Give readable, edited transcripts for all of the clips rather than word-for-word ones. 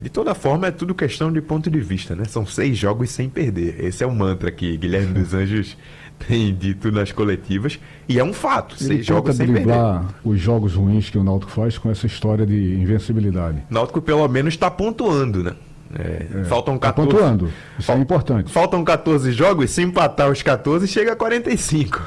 De toda forma, é tudo questão de ponto de vista, né? São 6 jogos sem perder. Esse é o mantra que Guilherme dos Anjos tem dito nas coletivas. E é um fato, Ele 6 jogos sem perder. driblar os jogos ruins que o Náutico faz com essa história de invencibilidade. O Náutico pelo menos está pontuando, né? Faltam 14. Tá pontuando. Isso é importante. Faltam 14 jogos, se empatar os 14, chega a 45.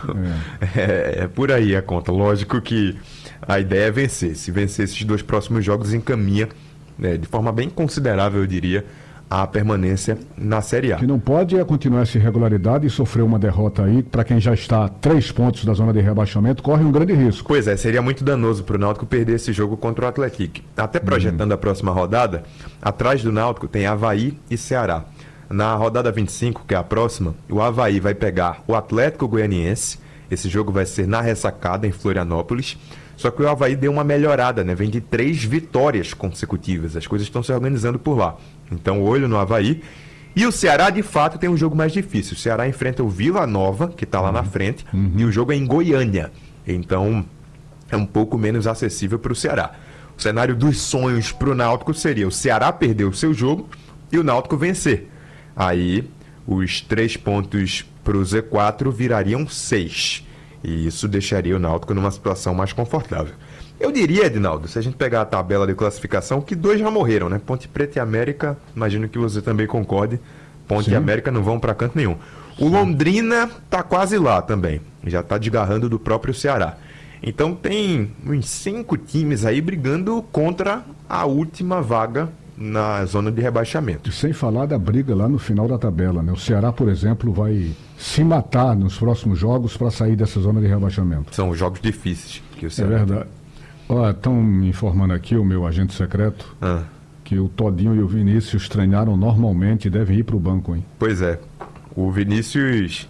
É por aí a conta. Lógico que a ideia é vencer. Se vencer esses 2 próximos jogos, encaminha de forma bem considerável, eu diria, a permanência na Série A. O que não pode é continuar essa irregularidade e sofrer uma derrota aí. Para quem já está a 3 pontos da zona de rebaixamento, corre um grande risco. Pois é, seria muito danoso para o Náutico perder esse jogo contra o Atlético. Até projetando a próxima rodada, atrás do Náutico tem Avaí e Ceará. Na rodada 25, que é a próxima, o Avaí vai pegar o Atlético Goianiense. Esse jogo vai ser na Ressacada, em Florianópolis. Só que o Avaí deu uma melhorada, né? Vem de 3 vitórias consecutivas. As coisas estão se organizando por lá. Então, olho no Avaí. E o Ceará, de fato, tem um jogo mais difícil. O Ceará enfrenta o Vila Nova, que está lá na frente, e o jogo é em Goiânia. Então, é um pouco menos acessível para o Ceará. O cenário dos sonhos para o Náutico seria o Ceará perder o seu jogo e o Náutico vencer. Aí, os 3 pontos para o Z4 virariam 6. E isso deixaria o Náutico numa situação mais confortável. Eu diria, Edinaldo, se a gente pegar a tabela de classificação, que 2 já morreram, né? Ponte Preta e América, imagino que você também concorde. Ponte e América não vão para canto nenhum. O Londrina tá quase lá também. Já tá desgarrando do próprio Ceará. Então tem uns 5 times aí brigando contra a última vaga na zona de rebaixamento. E sem falar da briga lá no final da tabela, né? O Ceará, por exemplo, vai se matar nos próximos jogos para sair dessa zona de rebaixamento. São jogos difíceis que o Ceará. É verdade. Estão me informando aqui, o meu agente secreto, que o Todinho e o Vinícius treinaram normalmente e devem ir para o banco, hein? Pois é. O Vinícius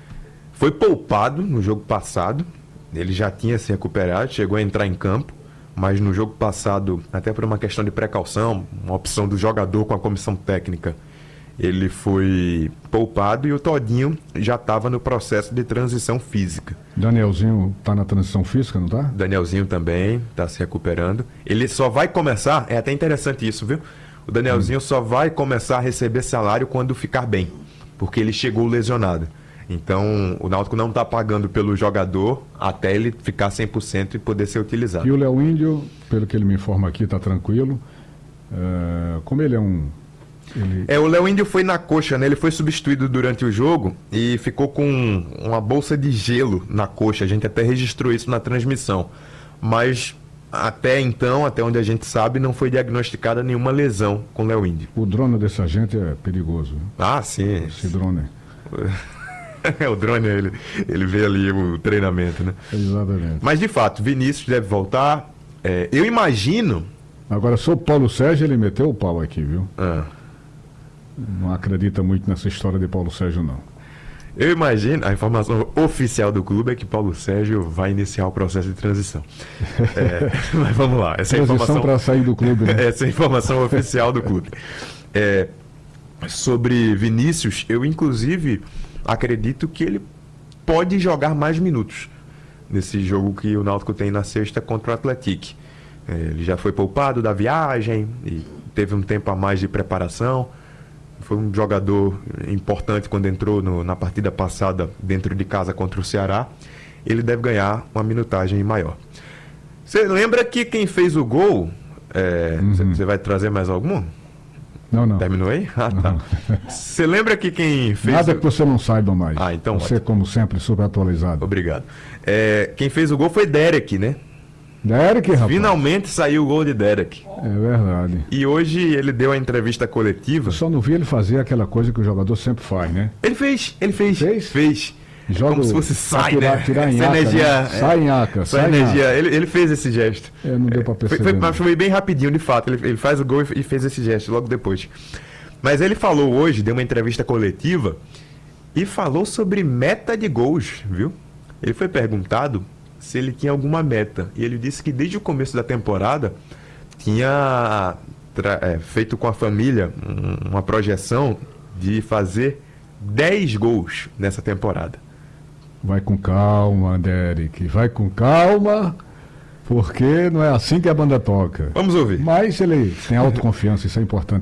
foi poupado no jogo passado. Ele já tinha se recuperado, chegou a entrar em campo. Mas no jogo passado, até por uma questão de precaução, uma opção do jogador com a comissão técnica, ele foi poupado e o Todinho já estava no processo de transição física. Danielzinho está na transição física, não está? Danielzinho também está se recuperando. Ele só vai começar, é até interessante isso, viu? O Danielzinho só vai começar a receber salário quando ficar bem, porque ele chegou lesionado. Então, o Náutico não está pagando pelo jogador até ele ficar 100% e poder ser utilizado. E o Léo Índio, pelo que ele me informa aqui, está tranquilo. Como ele é um... O Léo Índio foi na coxa, né? Ele foi substituído durante o jogo e ficou com uma bolsa de gelo na coxa. A gente até registrou isso na transmissão. Mas até então, até onde a gente sabe, não foi diagnosticada nenhuma lesão com o Léo Índio. O drone dessa gente é perigoso. Ah, sim. Esse drone. O drone, ele vê ali o treinamento, né? Exatamente. Mas, de fato, Vinícius deve voltar. Eu imagino... Agora, sobre o Paulo Sérgio, ele meteu o pau aqui, viu? Não acredita muito nessa história de Paulo Sérgio, não. Eu imagino, a informação oficial do clube é que Paulo Sérgio vai iniciar o processo de transição. Mas vamos lá. Essa transição para sair do clube, né? Essa é a informação oficial do clube. Sobre Vinícius, eu, inclusive... acredito que ele pode jogar mais minutos nesse jogo que o Náutico tem na sexta contra o Atlético. Ele já foi poupado da viagem e teve um tempo a mais de preparação. Foi um jogador importante quando entrou na partida passada dentro de casa contra o Ceará. Ele deve ganhar uma minutagem maior. Você lembra que quem fez o gol... Você vai trazer mais algum? Não. Terminou aí? Ah, tá. Você lembra que quem fez... Nada que você não saiba mais. Então você, como sempre, super atualizado. Obrigado. Quem fez o gol foi Derek, né? Derek, rapaz. Finalmente saiu o gol de Derek. É verdade. E hoje ele deu a entrevista coletiva. Eu só não vi ele fazer aquela coisa que o jogador sempre faz, né? Ele fez. Fez? Joga como se fosse sai, tirar em essa aca, energia, né? Sai em aca, sai energia. Ele fez esse gesto. Não deu pra perceber. Mas foi bem rapidinho, de fato. Ele faz o gol e fez esse gesto logo depois. Mas ele falou hoje, deu uma entrevista coletiva e falou sobre meta de gols, viu? Ele foi perguntado se ele tinha alguma meta. E ele disse que desde o começo da temporada tinha feito com a família uma projeção de fazer 10 gols nessa temporada. Vai com calma, Derek. Vai com calma. Porque não é assim que a banda toca. Vamos ouvir. Mas ele tem autoconfiança, isso é importante.